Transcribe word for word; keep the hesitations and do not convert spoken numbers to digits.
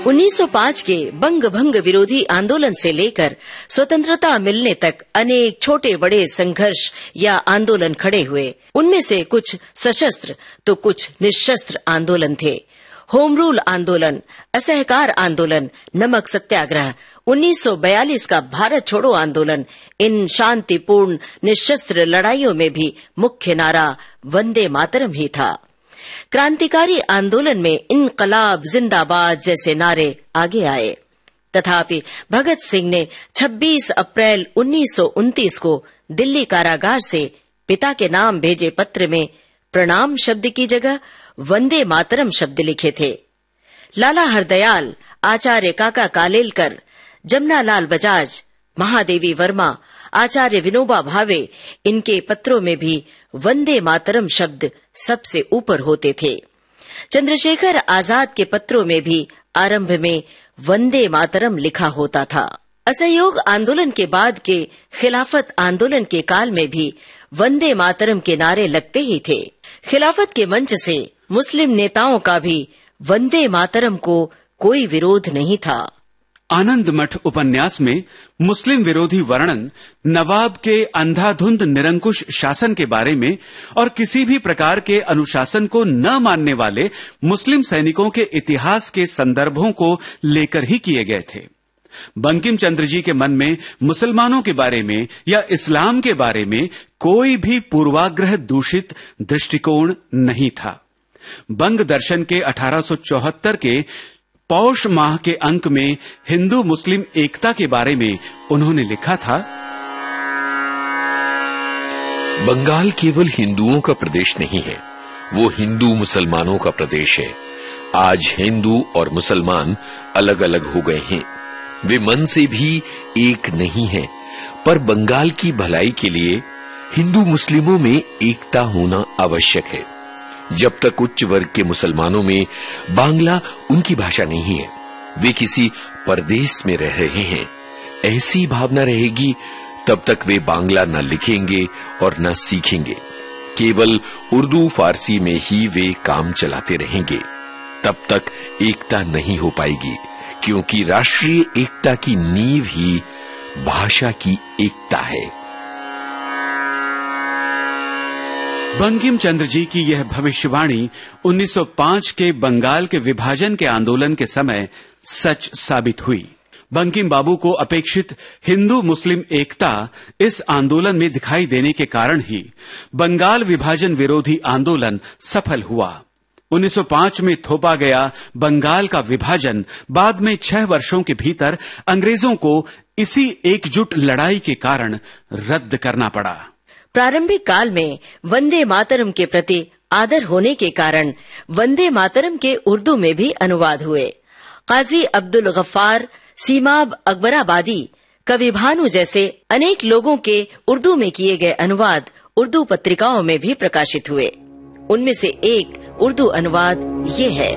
उन्नीस सौ पाँच के बंग भंग विरोधी आंदोलन से लेकर स्वतंत्रता मिलने तक अनेक छोटे बड़े संघर्ष या आंदोलन खड़े हुए। उनमें से कुछ सशस्त्र तो कुछ निशस्त्र आंदोलन थे। होम रूल आंदोलन, असहकार आंदोलन, नमक सत्याग्रह, उन्नीस सौ बयालीस का भारत छोड़ो आंदोलन, इन शांतिपूर्ण निशस्त्र लड़ाइयों में भी मुख्य नारा वंदे मातरम ही था। क्रांतिकारी आंदोलन में इनकलाब जिंदाबाद जैसे नारे आगे आए। तथापि भगत सिंह ने छब्बीस अप्रैल उन्नीस सौ उनतीस को दिल्ली कारागार से पिता के नाम भेजे पत्र में प्रणाम शब्द की जगह वंदे मातरम शब्द लिखे थे। लाला हरदयाल, आचार्य काका कालेलकर, जमनालाल बजाज, महादेवी वर्मा, आचार्य विनोबा भावे, इनके पत्रों में भी वंदे मातरम शब्द सबसे ऊपर होते थे। चंद्रशेखर आजाद के पत्रों में भी आरंभ में वंदे मातरम लिखा होता था। असहयोग आंदोलन के बाद के खिलाफत आंदोलन के काल में भी वंदे मातरम के नारे लगते ही थे। खिलाफत के मंच से मुस्लिम नेताओं का भी वंदे मातरम को कोई विरोध नहीं था। आनंद मठ उपन्यास में मुस्लिम विरोधी वर्णन, नवाब के अंधाधुंध निरंकुश शासन के बारे में और किसी भी प्रकार के अनुशासन को न मानने वाले मुस्लिम सैनिकों के इतिहास के संदर्भों को लेकर ही किए गए थे। बंकिम चंद्र जी के मन में मुसलमानों के बारे में या इस्लाम के बारे में कोई भी पूर्वाग्रह दूषित दृष्टिकोण नहीं था। बंग दर्शन के अठारह सौ चौहत्तर के पौष माह के अंक में हिंदू मुस्लिम एकता के बारे में उन्होंने लिखा था, बंगाल केवल हिंदुओं का प्रदेश नहीं है, वो हिंदू मुसलमानों का प्रदेश है। आज हिंदू और मुसलमान अलग अलग हो गए हैं, वे मन से भी एक नहीं हैं, पर बंगाल की भलाई के लिए हिंदू मुस्लिमों में एकता होना आवश्यक है। जब तक उच्च वर्ग के मुसलमानों में बांग्ला उनकी भाषा नहीं है, वे किसी परदेश में रह रहे हैं, ऐसी भावना रहेगी, तब तक वे बांग्ला न लिखेंगे और न सीखेंगे। केवल उर्दू फारसी में ही वे काम चलाते रहेंगे, तब तक एकता नहीं हो पाएगी, क्योंकि राष्ट्रीय एकता की नींव ही भाषा की एकता है। बंकिम चंद्र जी की यह भविष्यवाणी उन्नीस सौ पाँच के बंगाल के विभाजन के आंदोलन के समय सच साबित हुई। बंकिम बाबू को अपेक्षित हिंदू मुस्लिम एकता इस आंदोलन में दिखाई देने के कारण ही बंगाल विभाजन विरोधी आंदोलन सफल हुआ। उन्नीस सौ पाँच में थोपा गया बंगाल का विभाजन बाद में छह वर्षों के भीतर अंग्रेजों को इसी एकजुट लड़ाई के कारण रद्द करना पड़ा। प्रारंभिक काल में वंदे मातरम के प्रति आदर होने के कारण वंदे मातरम के उर्दू में भी अनुवाद हुए। काजी अब्दुल गफ्फार, सीमाब अकबराबादी, कवि भानु जैसे अनेक लोगों के उर्दू में किए गए अनुवाद उर्दू पत्रिकाओं में भी प्रकाशित हुए। उनमें से एक उर्दू अनुवाद ये है।